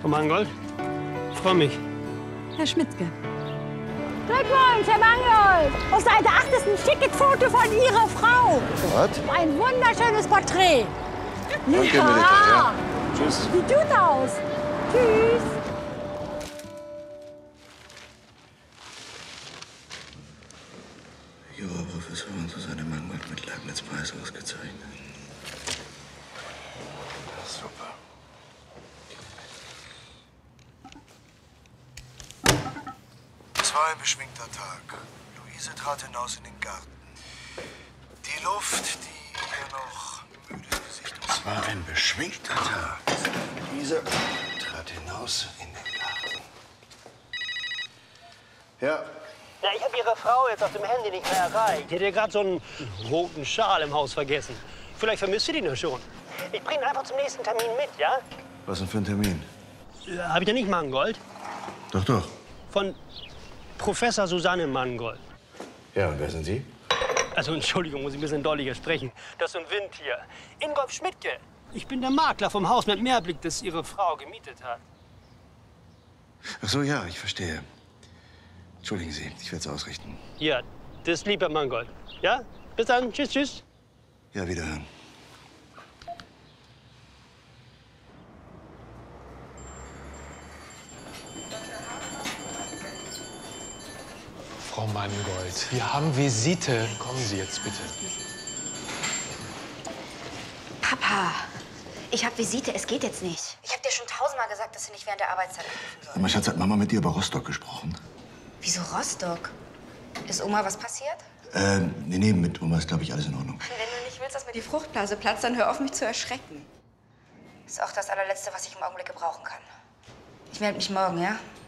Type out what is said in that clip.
Frau Mangold, ich freue mich. Herr Schmidtke. Glückwunsch, Herr Mangold! Auf Seite 8 ist ein schickes Foto von Ihrer Frau. Was? Ein wunderschönes Porträt. Danke, Milita. Ja. Tschüss. Sieht gut aus. Tschüss. Juraprofessor und Susanne Mangold mit Leibniz-Preis ausgezeichnet. Ja, super. Es war ein beschwingter Tag. Luise trat hinaus in den Garten. Die Luft, die ihr noch müde Gesicht. Es war ein beschwingter Tag. Luise trat hinaus in den Garten. Ja. Ja, ich habe Ihre Frau jetzt auf dem Handy nicht mehr erreicht. Die hat ja gerade so einen roten Schal im Haus vergessen. Vielleicht vermisst sie den ja schon. Ich bringe ihn einfach zum nächsten Termin mit, ja? Was denn für ein Termin? Habe ich da nicht Mangold? Doch, doch. Von Professor Susanne Mangold. Ja, und wer sind Sie? Also, Entschuldigung, muss ich ein bisschen deutlicher sprechen. Das ist ein Wind hier. Ingolf Schmidtke. Ich bin der Makler vom Haus mit Mehrblick, das Ihre Frau gemietet hat. Ach so, ja, ich verstehe. Entschuldigen Sie, ich werde es ausrichten. Ja, das ist lieb, Herr Mangold. Ja? Bis dann. Tschüss, tschüss. Ja, wiederhören. Frau Mangold, wir haben Visite. Kommen Sie jetzt bitte. Papa, ich habe Visite, es geht jetzt nicht. Ich habe dir schon 1000-mal gesagt, dass du nicht während der Arbeitszeit anrufen sollst. Sag mal, Schatz, hat Mama mit dir über Rostock gesprochen? Wieso Rostock? Ist Oma was passiert? Nee, mit Oma ist, glaube ich, alles in Ordnung. Wenn du nicht willst, dass mir die Fruchtblase platzt, dann hör auf, mich zu erschrecken. Ist auch das allerletzte, was ich im Augenblick gebrauchen kann. Ich melde mich morgen, ja?